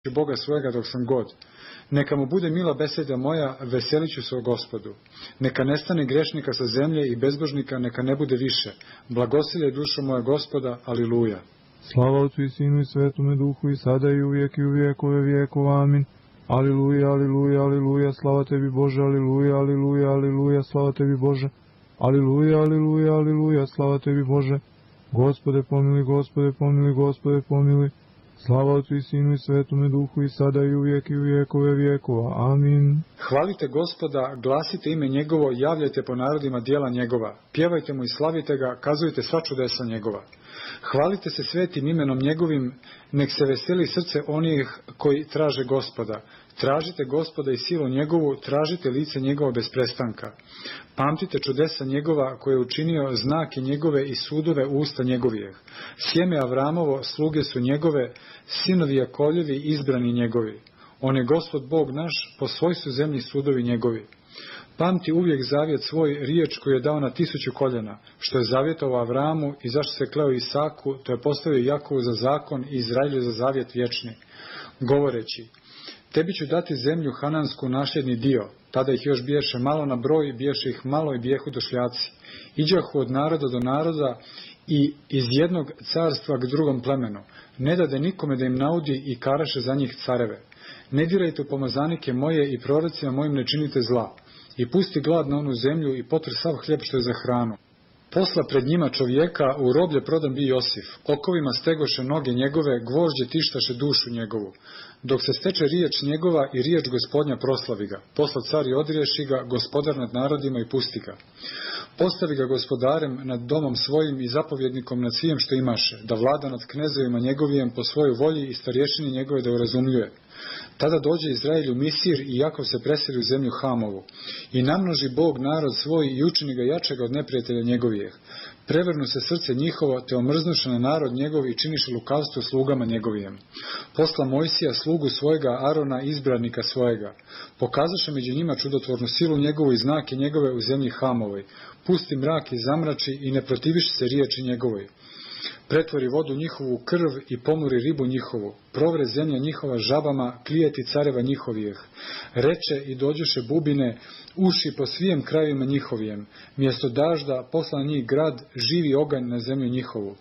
Boga svojega dok sam god. Neka mu bude mila beseda moja, veselit ću se o Gospodu. Neka nestane grešnika sa zemlje i bezbožnika, neka ne bude više. Blagosilje dušo moja Gospoda, aliluja. Slava Otcu i Sinu i Svetome Duhu i sada i uvijek i u vijekove vijekova. Amin. Aliluja, aliluja, aliluja, slava tebi Bože, aliluja, aliluja, aliluja, slava tebi Bože. Aliluja, aliluja, aliluja, slava tebi Bože. Gospode pomili, Gospode pomili, Gospode pomili. Slava Otcu i Sinu i Svetome Duhu i sada i uvijek i u vijekove vijekova. Amin. Hvalite Gospoda, glasite ime njegovo, javljajte po narodima djela njegova. Pjevajte mu i slavite ga, kazujte sva čudesa njegova. Hvalite se svetim imenom njegovim, nek se veseli srce onih koji traže Gospoda. Tražite Gospoda i silu njegovu, tražite lice njegovo bez prestanka. Pamtite čudesa njegova koje je učinio, znake njegove i sudove usta njegovijeh. Sjeme Avramovo, sluge su njegove, sinovi Jakovljevi, izbrani njegovi. On je Gospod Bog naš, po svoj su zemlji sudovi njegovi. Pamti uvijek zavjet svoj, riječ koju je dao na 1000 koljena, što je zavjetovao Avramu i zašto se kleo Isaku, to je postavio Jakovu za zakon i Izraelju za zavjet vječni, govoreći: tebi ću dati zemlju hanansku nasljedni dio. Tada ih još biješe malo na broj, biješe ih malo i bijehu došljaci. Iđahu od naroda do naroda i iz jednog carstva k drugom plemenu. Ne dade nikome da im naudi i karaše za njih careve. Ne dirajte u pomazanike moje i prorocima mojim ne činite zla. I pusti glad na onu zemlju i potr sav hljeb što je za hranu. Posla pred njima čovjeka, u roblje prodan bi Josif. Okovima stegoše noge njegove, gvožđe tištaše dušu njegovu. Dok se steče riječ njegova i riječ Gospodnja proslavi ga. Posla car i odriješi ga, gospodar nad narodima i pusti ga. Postavi ga gospodarem nad domom svojim i zapovjednikom nad svijem što imaše, da vlada nad knezovima njegovijem po svojoj volji i starješini njegove da urazumljuje. Tada dođe Izrael u Misir i Jakov se preseli u zemlju Hamovu. I namnoži Bog narod svoj i učini ga jačega od neprijatelja njegovijeh. Prevrnu se srce njihovo, te omrznuše na narod njegov i činiše lukavstvo slugama njegovijem. Posla Mojsija slugu svojega, Arona izbranika svojega. Pokazaše među njima čudotvornu silu njegovu i znake njegove u zemlji Hamovoj. Pusti mrak i zamrači i ne protiviš se riječi njegovoj. Pretvori vodu njihovu u krv i pomori ribu njihovu. Provre zemlja njihova žabama, klijeti careva njihovijeh. Reče i dođoše bubine, uši po svijem krajevima njihovijem. Mjesto dažda posla na njih grad, živi oganj na zemlju njihovu.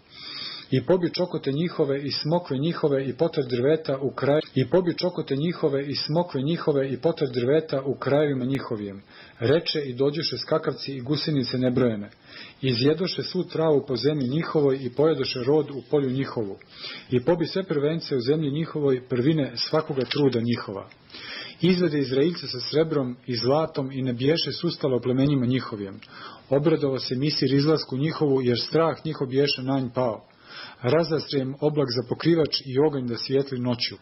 I pobi čokote njihove i smokve njihove i potar drveta u kraju. I pobi čokote njihove i smokve njihove i potar drveta u krajevima njihovijem. Reče i dođoše skakavci i gusenice nebrojene. Izjedoše svu travu po zemlji njihovoj i pojedoše rod u polju njihovu. I pobi sve prvence u zemlji njihovoj, prvine svakoga truda njihova. Izvede Izraelce sa srebrom i zlatom i ne biješe sustalo plemenjima njihovijem. Obradovao se Misir izlasku njihovu, jer strah njihov biješe na nj pao. Razastri im oblak za pokrivač i oganj da svijetli noću.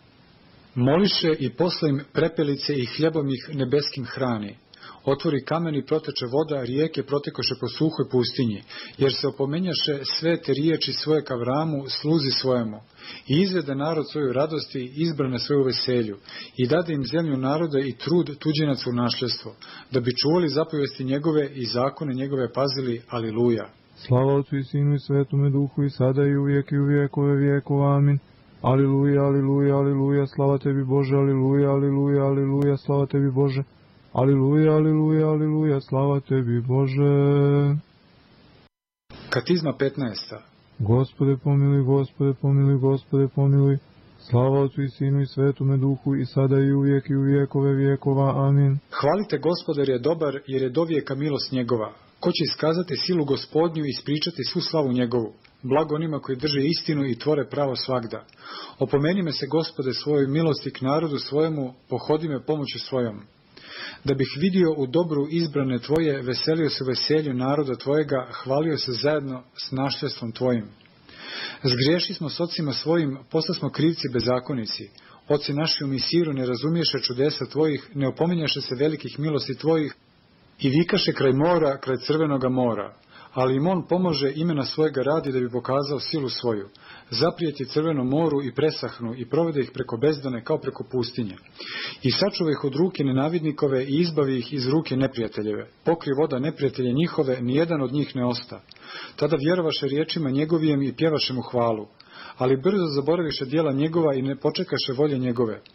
Moliše i posla im prepelice i hljebom ih nebeskim hrani. Otvori kamen i proteče voda, rijeke protekoše po suhoj pustinji, jer se opomenjaše sve te riječi svoje k Avramu, sluzi svojemu. I izvede narod svoju radosti, izbrane svoju veselju, i dade im zemlju naroda i trud tuđinaca u nasljedstvo, da bi čuvali zapovesti njegove i zakone njegove pazili. Aliluja. Slava Otcu i Sinu i Svetome Duhu i sada i uvijek i u vijekove vijekova. Amin. Aliluja, aliluja, aliluja, slava tebi Bože, aliluja, aliluja, aliluja, slava tebi Bože. Aliluja, aliluja, aliluja, slava tebi Bože. Katizma 15. Gospode pomili, Gospode pomili, Gospode pomili. Slava Otcu i Sinu i Svetome Duhu i sada i uvijek i u vijekove vijekova. Amin. Hvalite Gospoda jer je dobar, jer je dovijeka milost njegova. Ko će iskazati silu Gospodnju i ispričati svu slavu njegovu? Blago onima koji drže istinu i tvore pravo svagda. Opomeni me se, Gospode, svojoj milosti k narodu svojemu, pohodi me pomoću svojom. Da bih vidio u dobru izbrane tvoje, veselio se veselju naroda tvojega, hvalio se zajedno s našljastvom tvojim. Zgriješi smo s ocima svojim, posta smo krivci bezakonici. Oci naši u Misiru ne razumiješe čudesa tvojih, ne opominjaše se velikih milosti tvojih, i vikaše kraj mora, kraj crvenoga mora. Ali im on pomože, imena svojega radi da bi pokazao silu svoju. Zaprijeti crvenom moru i presahnu i provede ih preko bezdane kao preko pustinje. I sačuva ih od ruke nenavidnikove i izbavi ih iz ruke neprijateljeve. Pokri voda neprijatelje njihove, nijedan od njih ne osta. Tada vjerovaše riječima njegovijem i pjevaše mu hvalu. Ali brzo zaboraviše djela njegova i ne počekaše volje njegove.